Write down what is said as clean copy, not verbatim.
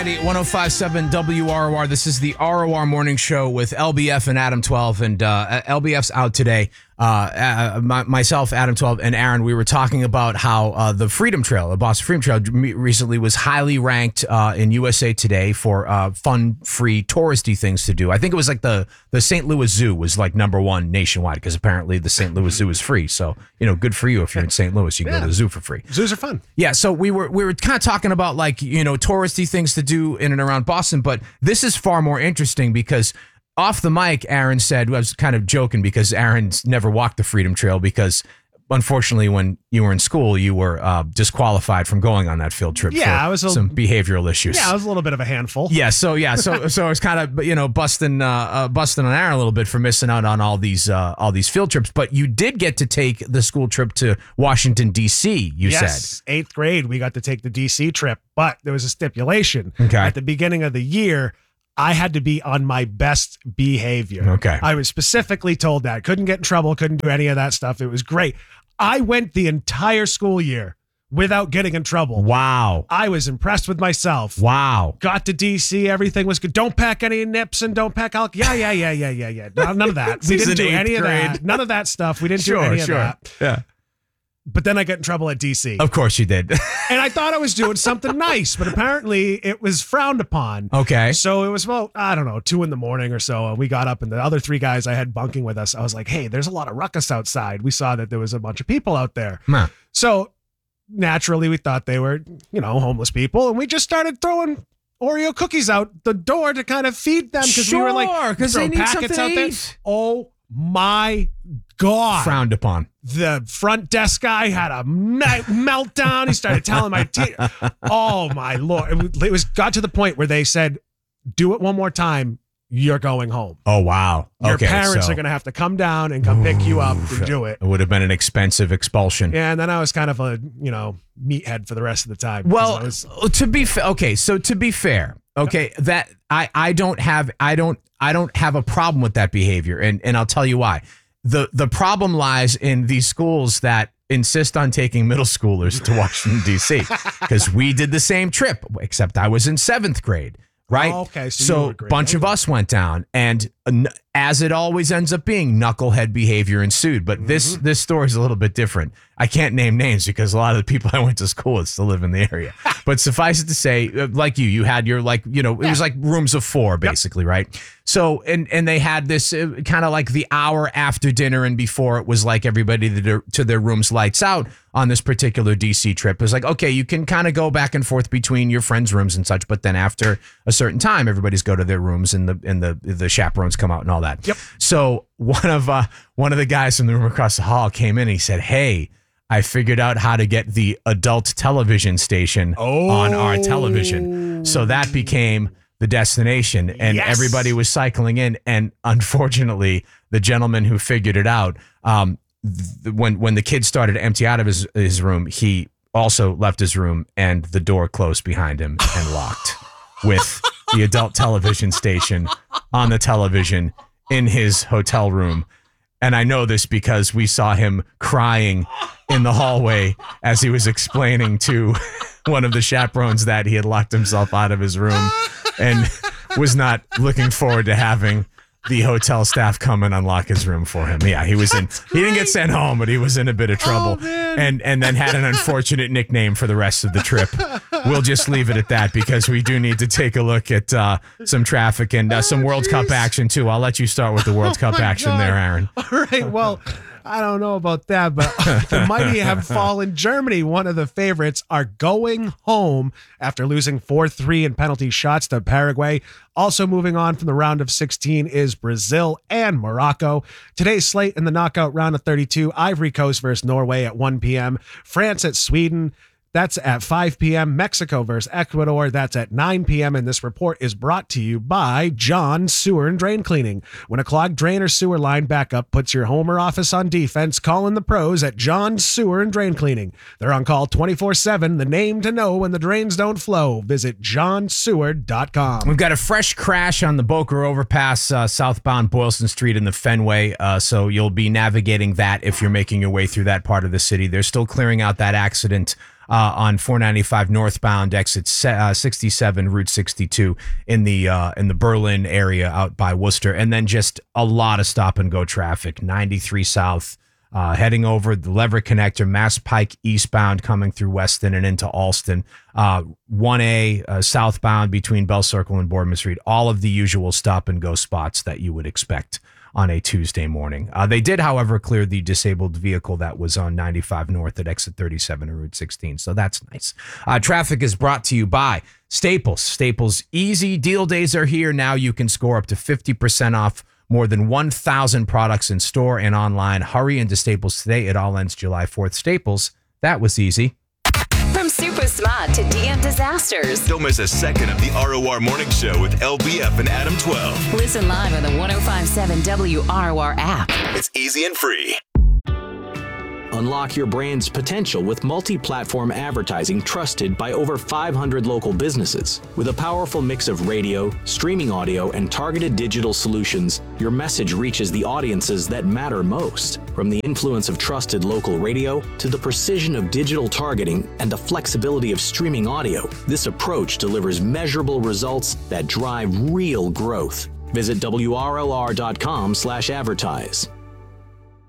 1057 WROR. This is the ROR Morning Show with LBF and Adam 12. And LBF's out today. Myself, Adam 12, and Aaron, we were talking about how the Freedom Trail, the Boston Freedom Trail, recently was highly ranked in USA Today for fun, free, touristy things to do. I think it was like the St. Louis Zoo was like #1 nationwide because apparently the St. Louis Zoo is free. So, good for you if you're in St. Louis, you can go to the zoo for free. Zoos are fun. Yeah, so we were kind of talking about like, touristy things to do in and around Boston, but this is far more interesting because off the mic, Aaron said, I was kind of joking because Aaron's never walked the Freedom Trail because unfortunately when you were in school, you were disqualified from going on that field trip. Yeah, for I was some behavioral issues. Yeah, I was a little bit of a handful. Yeah, so I was kind of busting on Aaron a little bit for missing out on all these field trips. But you did get to take the school trip to Washington D.C. Yes, 8th grade we got to take the D.C. trip, but there was a stipulation. Okay. At the beginning of the year, I had to be on my best behavior. Okay. I was specifically told that. Couldn't get in trouble, couldn't do any of that stuff. It was great. I went the entire school year without getting in trouble. Wow. I was impressed with myself. Wow. Got to DC, everything was good. Don't pack any nips and don't pack alcohol. Yeah. None of that. We didn't do any of that. None of that stuff. We didn't do any of that. Yeah. But then I got in trouble at DC. Of course you did. And I thought I was doing something nice, but apparently it was frowned upon. Okay. So it was, 2 a.m. or so. And we got up and the other 3 guys I had bunking with us, I was like, hey, there's a lot of ruckus outside. We saw that there was a bunch of people out there. Huh. So naturally we thought they were, homeless people. And we just started throwing Oreo cookies out the door to kind of feed them. Because we were like, because they need packets something out to there. eat. Oh my God. Frowned upon. The front desk guy had a meltdown. He started telling my oh my Lord. It was got to the point where they said, do it one more time. You're going home. Oh, wow. Your parents are going to have to come down and come pick you up and do it. It would have been an expensive expulsion. Yeah, and then I was kind of a, meathead for the rest of the time. Well, to be fair, that I don't have a problem with that behavior, and I'll tell you why. The problem lies in these schools that insist on taking middle schoolers to Washington, D.C. because we did the same trip, except I was in 7th grade. Right. Oh, okay. So a bunch of us went down, and as it always ends up being, knucklehead behavior ensued. But this story is a little bit different. I can't name names because a lot of the people I went to school with still live in the area. But suffice it to say, like you had your it was like rooms of 4 basically, right? So and they had this kind of like the hour after dinner and before it was like everybody to their rooms lights out on this particular DC trip. It was like, okay, you can kind of go back and forth between your friends' rooms and such, but then after a certain time, everybody's go to their rooms and the chaperones come out and all that. Yep. So one of the guys from the room across the hall came in and he said, hey, I figured out how to get the adult television station on our television. So that became the destination, and everybody was cycling in. And unfortunately, the gentleman who figured it out, when the kid started to empty out of his room, he also left his room and the door closed behind him and locked with the adult television station on the television in his hotel room. And I know this because we saw him crying in the hallway as he was explaining to one of the chaperones that he had locked himself out of his room and was not looking forward to having the hotel staff come and unlock his room for him. Yeah, he didn't get sent home, but he was in a bit of trouble. And then had an unfortunate nickname for the rest of the trip. We'll just leave it at that because we do need to take a look at some traffic and some World Cup action too. I'll let you start with the World Cup action there, Aaron. All right, well, I don't know about that, but the mighty have fallen. Germany, one of the favorites, are going home after losing 4-3 in penalty shots to Paraguay. Also moving on from the round of 16 is Brazil and Morocco. Today's slate in the knockout round of 32, Ivory Coast versus Norway at 1 p.m., France at Sweden. That's at 5 p.m. Mexico versus Ecuador. That's at 9 p.m. And this report is brought to you by John Sewer and Drain Cleaning. When a clogged drain or sewer line backup puts your home or office on defense, call in the pros at John Sewer and Drain Cleaning. They're on call 24/7. The name to know when the drains don't flow. Visit johnseward.com. We've got a fresh crash on the Boca Overpass, southbound Boylston Street in the Fenway. So you'll be navigating that if you're making your way through that part of the city. They're still clearing out that accident on 495 northbound, exit 67, Route 62 in the Berlin area out by Worcester. And then just a lot of stop and go traffic, 93 south, heading over the Leverett Connector, Mass Pike eastbound coming through Weston and into Alston, 1A southbound between Bell Circle and Boardman Street, all of the usual stop and go spots that you would expect on a Tuesday morning. They did, however, clear the disabled vehicle that was on 95 North at exit 37 and Route 16. So that's nice. Traffic is brought to you by Staples. Staples Easy Deal Days are here. Now you can score up to 50% off more than 1,000 products in store and online. Hurry into Staples today. It all ends July 4th. Staples, that was easy. From super smart to DM disasters. Don't miss a second of the ROR Morning Show with LBF and Adam 12. Listen live on the 105.7 WROR app. It's easy and free. Unlock your brand's potential with multi-platform advertising trusted by over 500 local businesses. With a powerful mix of radio, streaming audio, and targeted digital solutions, your message reaches the audiences that matter most. From the influence of trusted local radio to the precision of digital targeting and the flexibility of streaming audio, this approach delivers measurable results that drive real growth. Visit WROR.com/advertise.